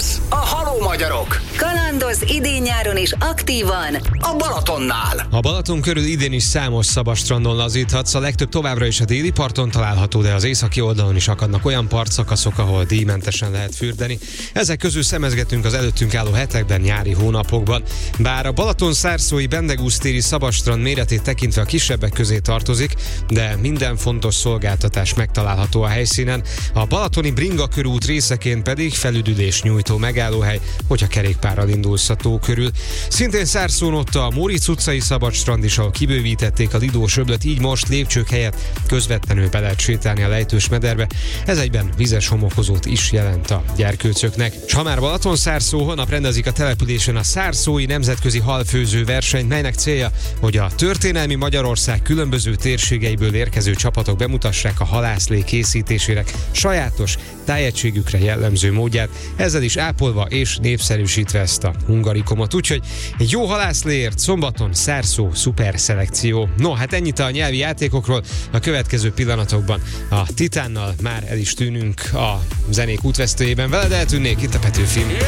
Kalandoz! A haló magyarok! Kalandoz idén-nyáron is aktívan A Balatonnál! A Balaton körül idén is számos szabadstrandon lazíthatsz, a legtöbb továbbra is a déli parton található, de az északi oldalon is akadnak olyan partszakaszok, ahol díjmentesen lehet fürdeni. Ezek közül szemezgetünk az előttünk álló hetekben, nyári hónapokban. Bár a Balaton-szárszói Bendegúztéri szabadstrand méretét tekintve a kisebbek közé tartozik, de minden fontos szolgáltatás megtalálható a helyszínen. A balatoni Bringa körút részeként pedig felüdülés nyújtó megállóhely, hogyha kerékpárral indulsz a tó körül. Szintén Szárszón ott a Móricz utcai szabadstrand is, ahol kibővítették a Lidós öblöt, így most lépcsők helyett közvetlenül be lehet sétálni a lejtős mederbe. Ez egyben vizes homokozót is jelent a gyerkőcöknek. S ha már Balaton-Szárszó, holnap rendezik a településen a Szárszói nemzetközi halfőző versenyt, melynek célja, hogy a történelmi Magyarország különböző térségeiből érkező csapatok bemutassák a halászlé készítésének sajátos, tájegységükre jellemző módját, ezzel is ápolva és népszerűsítve ezt a hungarikomot. Úgyhogy egy jó halászléért szombaton Szárszó szuper szelekció. No, hát ennyit a nyelvi játékokról. A következő pillanatokban a Titánnal már el is tűnünk a zenék útvesztőjében. Veled eltűnnék, itt a Petőfi.